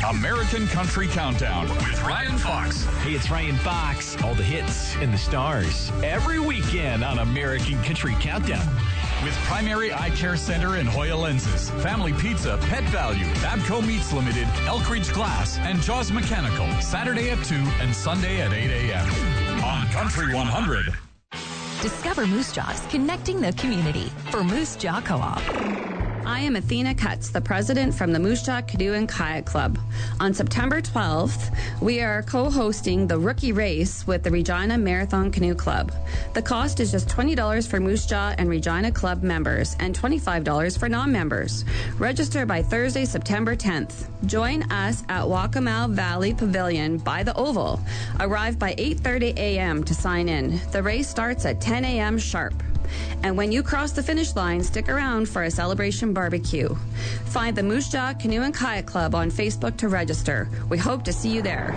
American Country Countdown with Ryan Fox. Hey, it's Ryan Fox. All the hits and the stars every weekend on American Country Countdown. With Primary Eye Care Center and Hoya Lenses, Family Pizza, Pet Value, Abco Meats Limited, Elkridge Glass, and Jaws Mechanical. Saturday at 2 and Sunday at 8 a.m. on Country 100. Discover Moose Jaws, connecting the community for Moose Jaw Co-op. I am Athena Cutts, the president from the Moose Jaw Canoe and Kayak Club. On September 12th, we are co-hosting the Rookie Race with the Regina Marathon Canoe Club. The cost is just $20 for Moose Jaw and Regina Club members and $25 for non-members. Register by Thursday, September 10th. Join us at Waccamaw Valley Pavilion by the Oval. Arrive by 8:30 a.m. to sign in. The race starts at 10 a.m. sharp. And when you cross the finish line, stick around for a celebration barbecue. Find the Moose Jaw Canoe and Kayak Club on Facebook to register. We hope to see you there.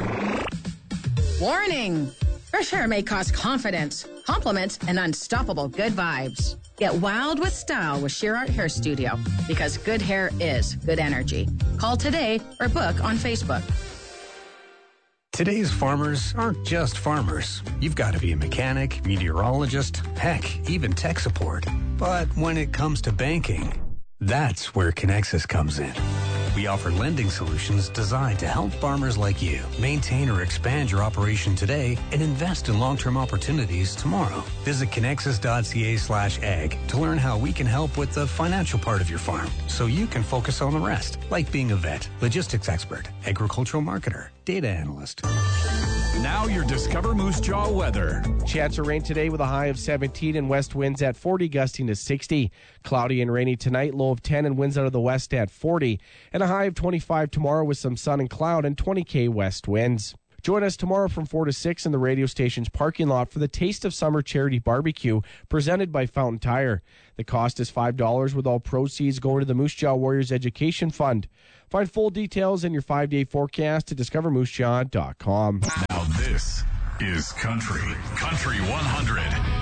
Warning! Fresh hair may cause confidence, compliments, and unstoppable good vibes. Get wild with style with Sheer Art Hair Studio, because good hair is good energy. Call today or book on Facebook. Today's farmers aren't just farmers. You've got to be a mechanic, meteorologist, heck, even tech support. But when it comes to banking, that's where Connexus comes in. We offer lending solutions designed to help farmers like you maintain or expand your operation today and invest in long-term opportunities tomorrow. Visit connexus.ca/ag to learn how we can help with the financial part of your farm so you can focus on the rest, like being a vet, logistics expert, agricultural marketer, data analyst. Now your Discover Moose Jaw weather. Chance of rain today with a high of 17 and west winds at 40, gusting to 60. Cloudy and rainy tonight, low of 10 and winds out of the west at 40. And a high of 25 tomorrow with some sun and cloud and 20 west winds. Join us tomorrow from 4 to 6 in the radio station's parking lot for the Taste of Summer Charity Barbecue presented by Fountain Tire. The cost is $5 with all proceeds going to the Moose Jaw Warriors Education Fund. Find full details in your 5-day forecast at discovermoosejaw.com. Now this is Country 100.